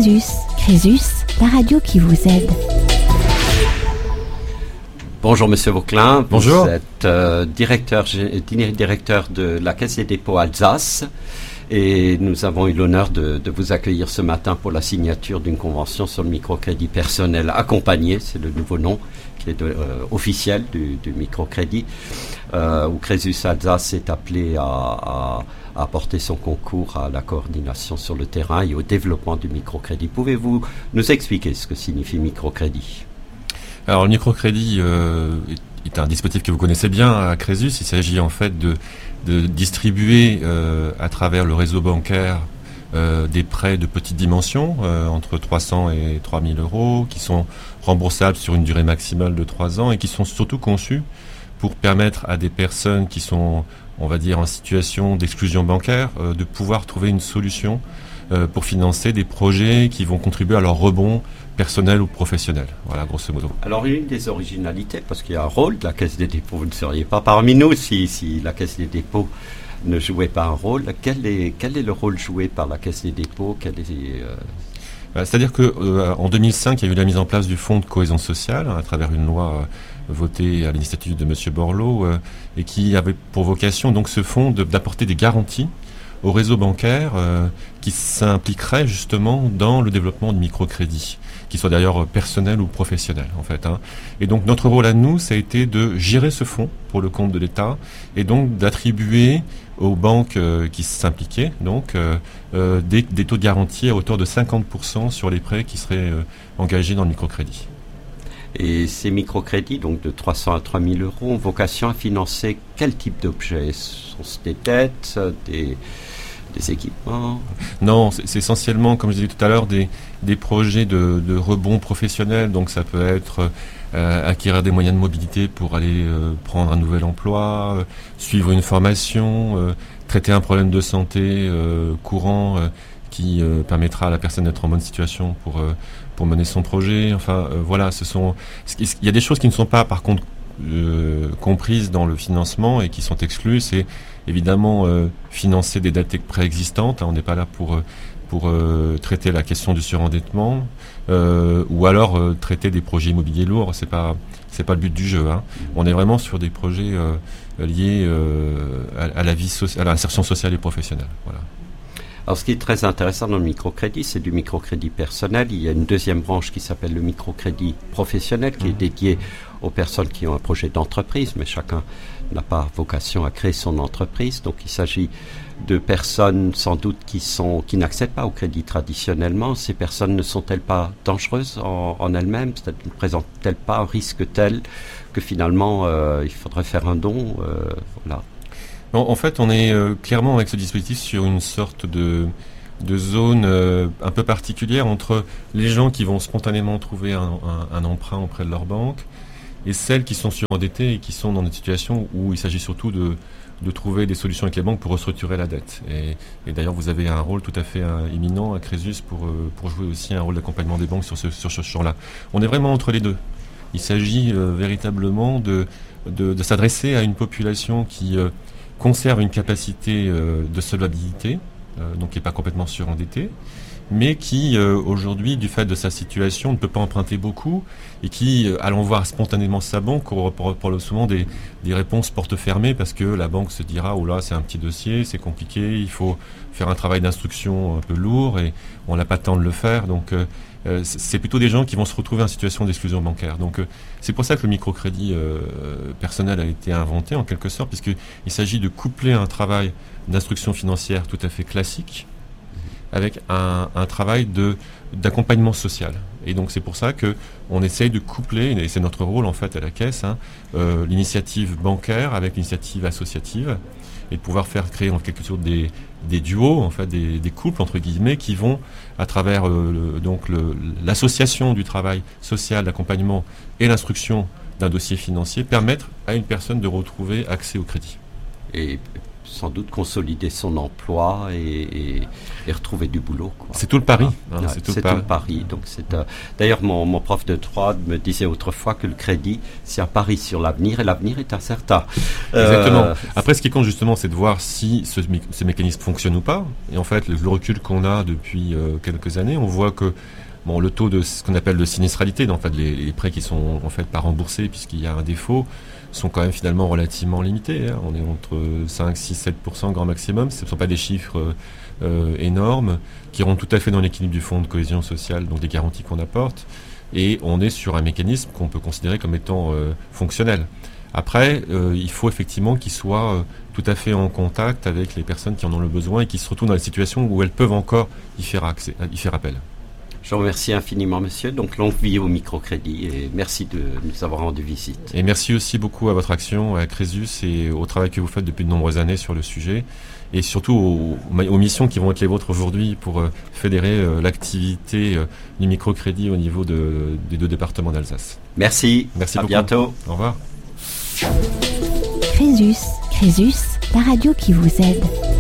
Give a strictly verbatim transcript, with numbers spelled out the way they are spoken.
Crésus. Crésus, la radio qui vous aide. Bonjour Monsieur Vauquelin, Bonjour. Vous êtes euh, directeur, directeur de la Caisse des dépôts Alsace et nous avons eu l'honneur de, de vous accueillir ce matin pour la signature d'une convention sur le microcrédit personnel accompagné, c'est le nouveau nom qui est de, euh, officiel du, du microcrédit, euh, où Crésus Alsace est appelé à, à, à apporter son concours à la coordination sur le terrain et au développement du microcrédit. Pouvez-vous nous expliquer ce que signifie microcrédit ? Alors le microcrédit euh, est, est un dispositif que vous connaissez bien à Crésus. Il s'agit en fait de, de distribuer euh, à travers le réseau bancaire euh, des prêts de petite dimension, euh, entre trois cents et trois mille euros, qui sont remboursables sur une durée maximale de trois ans et qui sont surtout conçus pour permettre à des personnes qui sont, on va dire, en situation d'exclusion bancaire, euh, de pouvoir trouver une solution euh, pour financer des projets qui vont contribuer à leur rebond personnel ou professionnel, voilà, grosso modo. Alors, une des originalités, parce qu'il y a un rôle de la Caisse des dépôts, vous ne seriez pas parmi nous si, si la Caisse des dépôts ne jouait pas un rôle. Quel est, quel est le rôle joué par la Caisse des dépôts? Quel est, euh... C'est-à-dire qu'en euh, deux mille cinq, il y a eu la mise en place du Fonds de cohésion sociale, hein, à travers une loi euh, votée à l'initiative de M. Borloo, euh, et qui avait pour vocation, donc, ce fonds de, d'apporter des garanties au réseau bancaire euh, qui s'impliquerait justement dans le développement du microcrédit, qui soit d'ailleurs personnel ou professionnel en fait. Hein. Et donc notre rôle à nous, ça a été de gérer ce fonds pour le compte de l'État et donc d'attribuer aux banques euh, qui s'impliquaient donc euh, euh, des, des taux de garantie à hauteur de cinquante pour cent sur les prêts qui seraient euh, engagés dans le microcrédit. Et ces microcrédits, donc de trois cents à trois mille euros, ont vocation à financer quel type d'objets? Sont-ce des dettes, des, des équipements? Non, c'est, c'est essentiellement, comme je disais tout à l'heure, des, des projets de, de rebond professionnel. Donc ça peut être euh, acquérir des moyens de mobilité pour aller euh, prendre un nouvel emploi, euh, suivre une formation, euh, traiter un problème de santé euh, courant euh, qui euh, permettra à la personne d'être en bonne situation pour... Euh, pour mener son projet. Enfin, euh, voilà, ce sont. Il y a des choses qui ne sont pas, par contre, euh, comprises dans le financement et qui sont exclues. C'est évidemment euh, financer des dettes préexistantes. Hein, on n'est pas là pour pour euh, traiter la question du surendettement euh, ou alors euh, traiter des projets immobiliers lourds. C'est pas c'est pas le but du jeu. Hein. On est vraiment sur des projets euh, liés euh, à, à la vie soci- à l'insertion sociale et professionnelle. Voilà. Alors, ce qui est très intéressant dans le microcrédit, c'est du microcrédit personnel. Il y a une deuxième branche qui s'appelle le microcrédit professionnel, qui mmh. est dédié aux personnes qui ont un projet d'entreprise, mais chacun n'a pas vocation à créer son entreprise. Donc, il s'agit de personnes, sans doute, qui sont, qui n'accèdent pas au crédit traditionnellement. Ces personnes ne sont-elles pas dangereuses en, en elles-mêmes? C'est-à-dire, ne présentent-elles pas un risque tel que finalement, euh, il faudrait faire un don? euh, Voilà. En fait, on est euh, clairement avec ce dispositif sur une sorte de, de zone euh, un peu particulière entre les gens qui vont spontanément trouver un, un, un emprunt auprès de leur banque et celles qui sont surendettés et qui sont dans des situations où il s'agit surtout de, de trouver des solutions avec les banques pour restructurer la dette. Et, et d'ailleurs, vous avez un rôle tout à fait euh, éminent à Crésus pour, euh, pour jouer aussi un rôle d'accompagnement des banques sur ce, sur ce champ-là. On est vraiment entre les deux. Il s'agit euh, véritablement de, de, de s'adresser à une population qui... Euh, conserve une capacité euh, de solvabilité, euh, donc qui n'est pas complètement surendettée, mais qui, euh, aujourd'hui, du fait de sa situation, ne peut pas emprunter beaucoup, et qui, euh, allant voir spontanément sa banque, reprend souvent des, des réponses porte fermée, parce que la banque se dira « Oh là, c'est un petit dossier, c'est compliqué, il faut faire un travail d'instruction un peu lourd, et on n'a pas le temps de le faire. » Donc, euh, Euh, c'est plutôt des gens qui vont se retrouver en situation d'exclusion bancaire. Donc euh, c'est pour ça que le microcrédit euh, personnel a été inventé en quelque sorte, puisqu'il s'agit de coupler un travail d'instruction financière tout à fait classique avec un, un travail de, d'accompagnement social. Et donc c'est pour ça qu'on essaye de coupler, et c'est notre rôle en fait à la Caisse, hein, euh, l'initiative bancaire avec l'initiative associative, et de pouvoir faire créer en quelque sorte des, des duos, en fait, des, des couples entre guillemets, qui vont à travers euh, le, donc le, l'association du travail social, d'accompagnement et l'instruction d'un dossier financier permettre à une personne de retrouver accès au crédit. Et sans doute consolider son emploi et, et, et retrouver du boulot, quoi. C'est tout le pari. Hein, ouais, c'est tout, c'est le, tout pari. le pari. Donc c'est, euh, d'ailleurs, mon, mon prof de droit me disait autrefois que le crédit, c'est un pari sur l'avenir, et l'avenir est incertain. Exactement. Euh, Après, ce qui compte justement, c'est de voir si ce, ce mécanisme fonctionne ou pas. Et en fait, le, le recul qu'on a depuis euh, quelques années, on voit que bon, le taux de ce qu'on appelle de sinistralité, en fait, les, les prêts qui sont en fait pas remboursés puisqu'il y a un défaut, sont quand même finalement relativement limités. Hein. On est entre cinq, six, sept pour cent grand maximum. Ce ne sont pas des chiffres euh, énormes qui rentrent tout à fait dans l'équilibre du fonds de cohésion sociale, donc des garanties qu'on apporte. Et on est sur un mécanisme qu'on peut considérer comme étant euh, fonctionnel. Après, euh, il faut effectivement qu'il soit euh, tout à fait en contact avec les personnes qui en ont le besoin et qui se retrouvent dans la situation où elles peuvent encore y faire, accès, y faire appel. Je vous remercie infiniment, monsieur. Donc, longue vie au microcrédit et merci de nous avoir rendu visite. Et merci aussi beaucoup à votre action, à Crésus, et au travail que vous faites depuis de nombreuses années sur le sujet, et surtout aux, aux missions qui vont être les vôtres aujourd'hui pour euh, fédérer euh, l'activité euh, du microcrédit au niveau de, des deux départements d'Alsace. Merci. Merci à beaucoup. bientôt. Au revoir. Crésus, Crésus, la radio qui vous aide.